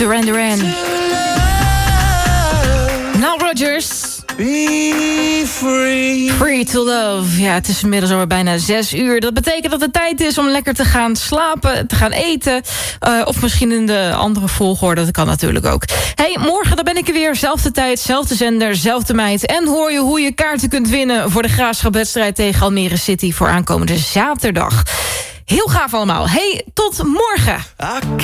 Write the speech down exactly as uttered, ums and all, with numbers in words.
Duran Duran. Now Rodgers. Be free. Free to love. Ja, het is inmiddels alweer bijna zes uur. Dat betekent dat het tijd is om lekker te gaan slapen, te gaan eten. Uh, of misschien in de andere volgorde, dat kan natuurlijk ook. Hey, morgen dan ben ik er weer. Zelfde tijd, zelfde zender, zelfde meid. En hoor je hoe je kaarten kunt winnen voor de Graafschapwedstrijd tegen Almere City voor aankomende zaterdag. Heel gaaf allemaal. Hey, tot morgen.